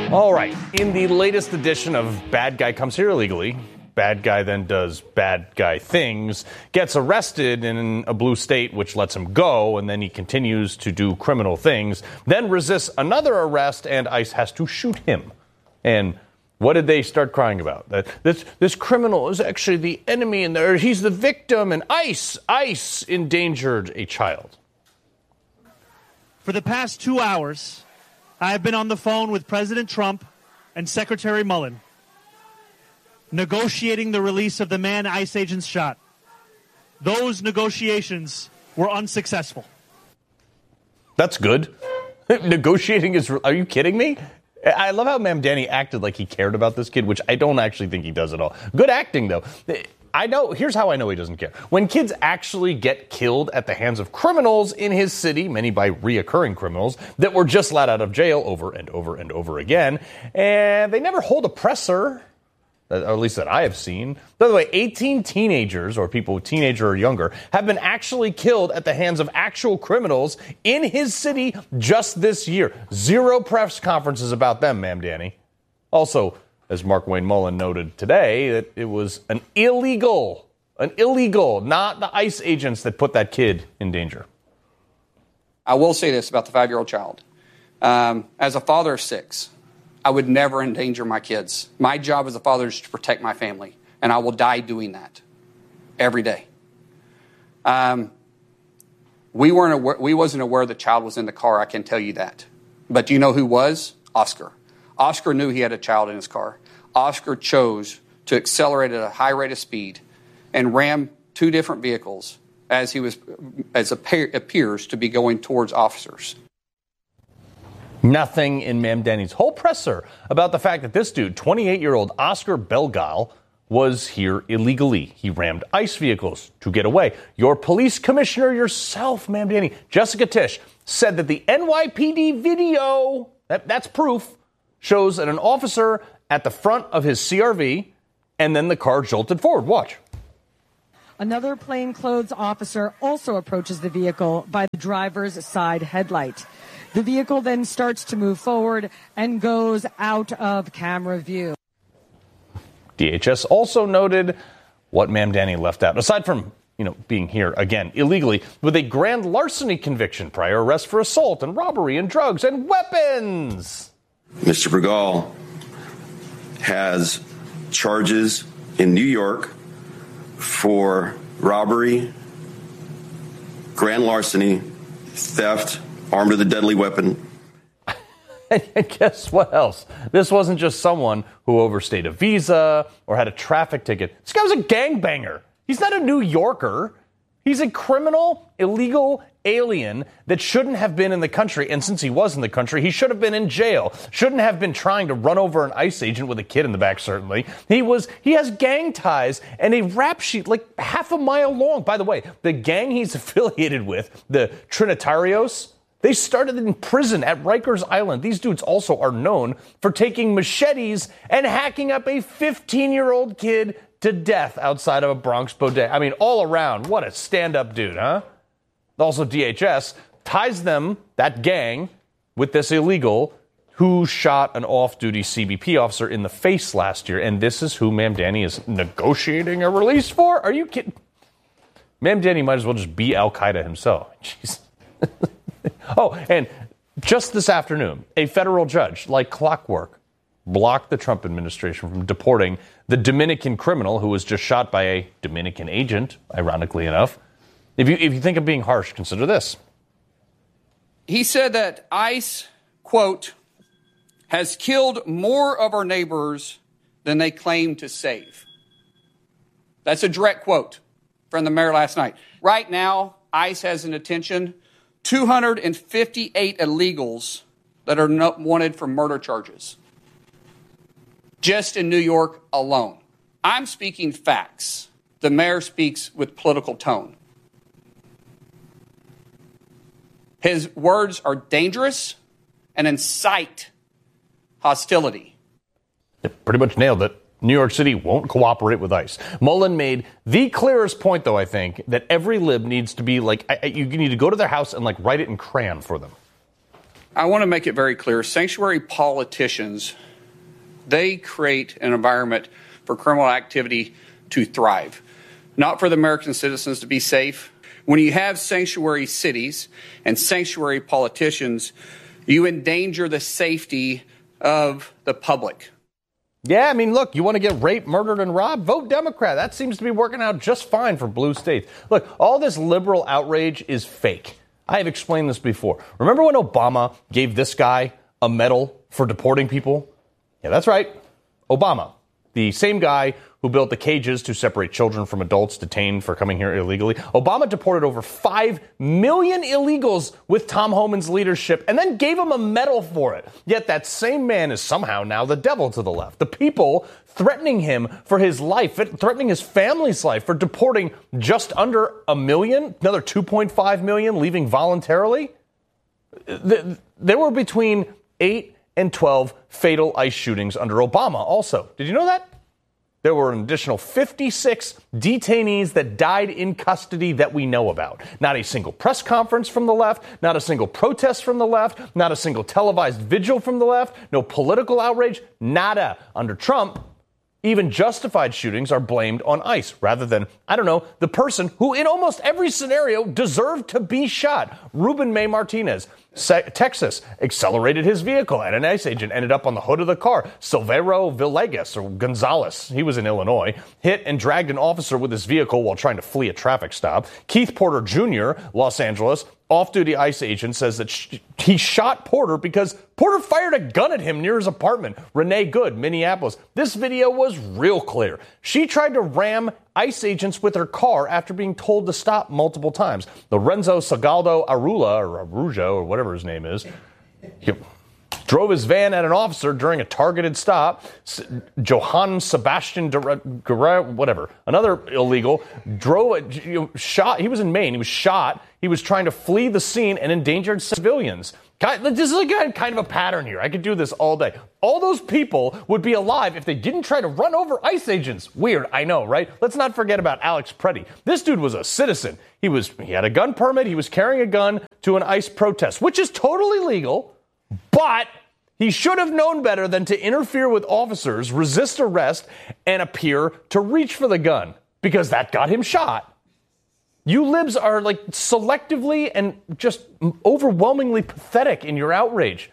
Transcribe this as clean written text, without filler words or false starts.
All right. In the latest edition of Bad Guy Comes Here Illegally, bad guy then does bad guy things, gets arrested in a blue state, which lets him go, and then he continues to do criminal things, then resists another arrest, and ICE has to shoot him. And what did they start crying about? That this criminal is actually the enemy, and he's the victim, and ICE endangered a child. For the past 2 hours, I have been on the phone with President Trump and Secretary Mullen, negotiating the release of the man ICE agents shot. Those negotiations were unsuccessful. That's good. Negotiating is... Are you kidding me? I love how Mamdani acted like he cared about this kid, which I don't actually think he does at all. Good acting, though. I know. Here's how I know he doesn't care. When kids actually get killed at the hands of criminals in his city, many by reoccurring criminals that were just let out of jail over and over and over again, and they never hold a presser, or at least that I have seen. By the way, 18 teenagers, or people teenager or younger, have been actually killed at the hands of actual criminals in his city just this year. 0 press conferences about them, Mamdani. Also, as Markwayne Mullin noted today, that it was an illegal, not the ICE agents that put that kid in danger. I will say this about the 5-year-old child. As a father of 6, I would never endanger my kids. My job as a father is to protect my family, and I will die doing that every day. We wasn't aware the child was in the car, I can tell you that. But do you know who was? Oscar. Oscar knew he had a child in his car. Oscar chose to accelerate at a high rate of speed and ram 2 different vehicles as appears to be going towards officers. Nothing in Mamdani's whole presser about the fact that this dude, 28-year-old Oscar Belgal, was here illegally. He rammed ICE vehicles to get away. Your police commissioner yourself, Mamdani, Jessica Tisch, said that the NYPD video, that's proof, shows that an officer at the front of his CRV, and then the car jolted forward. Watch. Another plainclothes officer also approaches the vehicle by the driver's side headlight. The vehicle then starts to move forward and goes out of camera view. DHS also noted what Mamdani left out. Aside from, being here again illegally with a grand larceny conviction, prior arrest for assault and robbery and drugs and weapons. Mr. Bergal has charges in New York for robbery, grand larceny, theft, armed with a deadly weapon. And guess what else? This wasn't just someone who overstayed a visa or had a traffic ticket. This guy was a gangbanger. He's not a New Yorker. He's a criminal, illegal alien that shouldn't have been in the country. And since he was in the country, he should have been in jail. Shouldn't have been trying to run over an ICE agent with a kid in the back, certainly. He has gang ties and a rap sheet like half a mile long. By the way, the gang he's affiliated with, the Trinitarios, they started in prison at Rikers Island. These dudes also are known for taking machetes and hacking up a 15-year-old kid to death outside of a Bronx bodega. I mean, all around, what a stand-up dude, huh? Also, DHS ties them, that gang, with this illegal who shot an off-duty CBP officer in the face last year. And this is who Mamdani is negotiating a release for? Are you kidding? Mamdani might as well just be Al-Qaeda himself. Jeez. Oh, and just this afternoon, a federal judge, like clockwork, blocked the Trump administration from deporting the Dominican criminal who was just shot by a Dominican agent, ironically enough. If you think of being harsh, consider this. He said that ICE, quote, has killed more of our neighbors than they claim to save. That's a direct quote from the mayor last night. Right now, ICE has in detention 258 illegals that are not wanted for murder charges, just in New York alone. I'm speaking facts. The mayor speaks with political tone. His words are dangerous and incite hostility. It pretty much nailed it. New York City won't cooperate with ICE. Mullen made the clearest point, though, I think, that every lib needs to be like, you need to go to their house and write it in crayon for them. I want to make it very clear. Sanctuary politicians, they create an environment for criminal activity to thrive, not for the American citizens to be safe. When you have sanctuary cities and sanctuary politicians, you endanger the safety of the public. Yeah, I mean, look, you want to get raped, murdered, and robbed? Vote Democrat. That seems to be working out just fine for blue states. Look, all this liberal outrage is fake. I have explained this before. Remember when Obama gave this guy a medal for deporting people? Yeah, that's right. Obama, the same guy who built the cages to separate children from adults detained for coming here illegally. Obama deported over 5 million illegals with Tom Homan's leadership and then gave him a medal for it. Yet that same man is somehow now the devil to the left. The people threatening him for his life, threatening his family's life for deporting just under 1 million, another 2.5 million leaving voluntarily. There were between 8 and 12 fatal ICE shootings under Obama also. Did you know that? There were an additional 56 detainees that died in custody that we know about. Not a single press conference from the left, not a single protest from the left, not a single televised vigil from the left, no political outrage, nada. Under Trump, even justified shootings are blamed on ICE rather than, I don't know, the person who in almost every scenario deserved to be shot. Ruben May Martinez, Texas, accelerated his vehicle and an ICE agent ended up on the hood of the car. Silvero Villegas, or Gonzalez, he was in Illinois, hit and dragged an officer with his vehicle while trying to flee a traffic stop. Keith Porter Jr., Los Angeles, off-duty ICE agent says that he shot Porter because Porter fired a gun at him near his apartment. Renee Good, Minneapolis. This video was real clear. She tried to ram ICE agents with her car after being told to stop multiple times. Lorenzo Salgado Arujo, or whatever his name is, he drove his van at an officer during a targeted stop. Johann Sebastian Guerrero, whatever, another illegal, shot. He was in Maine. He was shot. He was trying to flee the scene and endangered civilians. This is kind of a pattern here. I could do this all day. All those people would be alive if they didn't try to run over ICE agents. Weird, I know, right? Let's not forget about Alex Preddy. This dude was a citizen. He had a gun permit. He was carrying a gun to an ICE protest, which is totally legal, but he should have known better than to interfere with officers, resist arrest, and appear to reach for the gun, because that got him shot. You libs are like selectively and just overwhelmingly pathetic in your outrage.